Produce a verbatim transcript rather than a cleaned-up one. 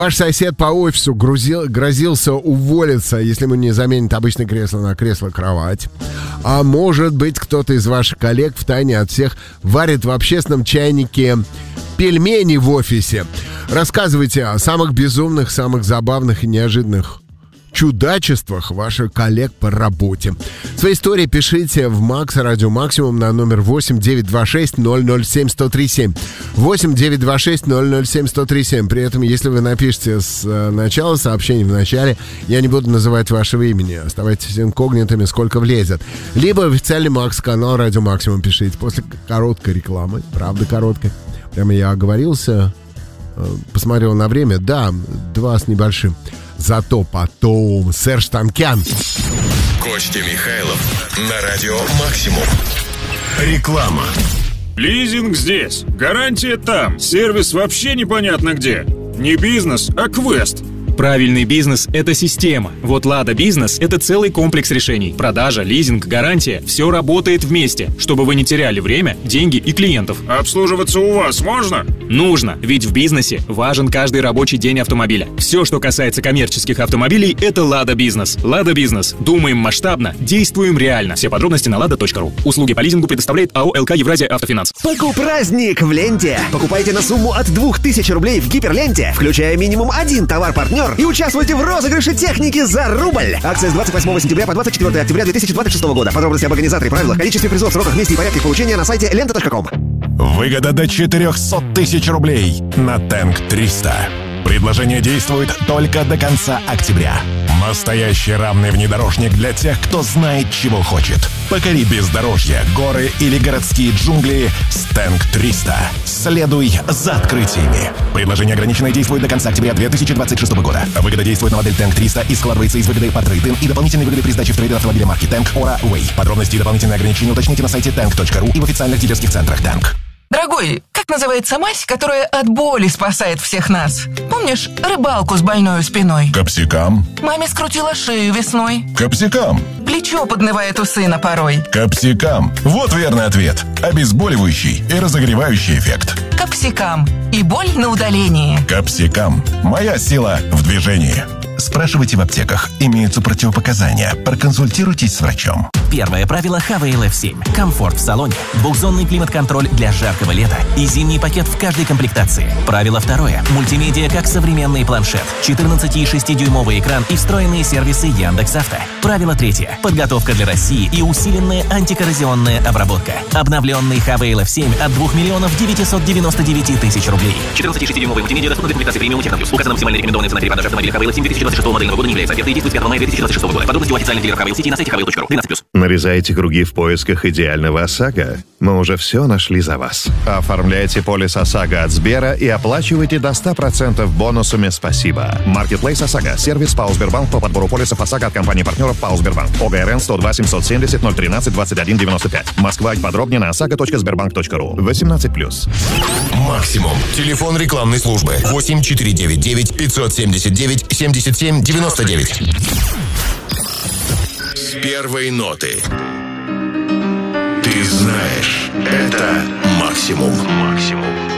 Ваш сосед по офису грузил, грозился уволиться, если ему не заменит обычное кресло на кресло-кровать. А может быть, кто-то из ваших коллег втайне от всех варит в общественном чайнике пельмени в офисе. Рассказывайте о самых безумных, самых забавных и неожиданных чудачествах ваших коллег по работе. Свои истории пишите в Макс Радио Максимум на номер восемь девятьсот двадцать шесть ноль ноль семь сто тридцать семь. восемь девятьсот двадцать шесть ноль ноль семь сто тридцать семь. При этом, если вы напишите с э, начала сообщения в начале, я не буду называть вашего имени. Оставайтесь инкогнитами, сколько влезет. Либо официальный Макс-канал Радио Максимум пишите после короткой рекламы. Правда короткой. Прямо я оговорился, э, посмотрел на время. Да, два с небольшим. Зато потом Серж Танкян. Костя Михайлов на Радио Максимум. Реклама. Лизинг здесь, гарантия там, сервис вообще непонятно где. Не бизнес, а квест. Правильный бизнес – это система. Вот Лада Бизнес – это целый комплекс решений. Продажа, лизинг, гарантия – все работает вместе, чтобы вы не теряли время, деньги и клиентов. Обслуживаться у вас можно? Нужно, ведь в бизнесе важен каждый рабочий день автомобиля. Все, что касается коммерческих автомобилей – это Лада Бизнес. Лада Бизнес. Думаем масштабно, действуем реально. Все подробности на лада точка ру. Услуги по лизингу предоставляет АО ЛК Евразия Автофинанс. Покупраздник в ленте. Покупайте на сумму от двух тысяч рублей в гиперленте, включая минимум один товар-партнер, и участвуйте в розыгрыше техники за рубль. Акция с двадцать восьмого сентября по двадцать четвёртое октября две тысячи двадцать шестого года. Подробности об организаторе, правилах, количестве призов, сроках, месте и порядке получения на сайте лента точка ком. Выгода до четыреста тысяч рублей на Тэнк триста. Предложение действует только до конца октября. Настоящий равный внедорожник для тех, кто знает, чего хочет. Покори бездорожье, горы или городские джунгли с Тэнк триста. Следуй за открытиями. Предложение ограниченное, действует до конца октября две тысячи двадцать шестого года. Выгода действует на модель Тэнк триста и складывается из выгоды по трейд-ин и дополнительной выгоды при сдаче в трейд автомобиля марки Тэнк Ора Way. Подробности и дополнительные ограничения уточните на сайте тэнк точка ру и в официальных дилерских центрах Тэнк. Дорогой, как называется мазь, которая от боли спасает всех нас? Помнишь рыбалку с больной спиной? Капсикам. Маме скрутила шею весной. Капсикам. Плечо поднывает у сына порой. Капсикам. Вот верный ответ. Обезболивающий и разогревающий эффект. Капсикам. И боль на удалении. Капсикам. Моя сила в движении. Спрашивайте в аптеках. Имеются противопоказания. Проконсультируйтесь с врачом. Первое правило эйч ви эл эф семь. Комфорт в салоне, двухзонный климат-контроль для жаркого лета и зимний пакет в каждой комплектации. Правило второе. Мультимедиа как современный планшет, четырнадцати и шестидюймовый экран и встроенные сервисы Яндекс.Авто. Правило третье. Подготовка для России и усиленная антикоррозионная обработка. Обновленный эйч ви эл эф семь от двух миллионов девятисот девяноста девяти тысяч рублей. четырнадцати и шестидюймовый мультимедиа доступна для комплектации премиум Технобюс. Указана максимально рекомендованная цена перепродажи автомобиля эйч ви эл эф семь две тысячи двадцать шестого модельного года не является ответной и действует с пятого мая две тысячи двадцать шестого года. Подробности у официальных дилеров эйч ви эл City на сайте эйч ви эл точка ру. двенадцать плюс. Нарезаете круги в поисках идеального ОСАГО? Мы уже все нашли за вас. Оформляйте полис ОСАГО от Сбера и оплачивайте до ста процентов бонусами «Спасибо». Marketplace ОСАГО. Сервис ПАО «Сбербанк» по подбору полисов ОСАГО от компании-партнеров ПАО «Сбербанк». ОГРН сто два семьсот семьдесят ноль тринадцать двадцать один девяносто пять. Москва. Подробнее на осаго точка сбербанк точка ру. восемнадцать плюс. Максимум. Телефон рекламной службы. восемь четыре девять девять пятьсот семьдесят девять семьдесят семь девяносто девять. С первой ноты. Ты знаешь, это максимум. Максимум.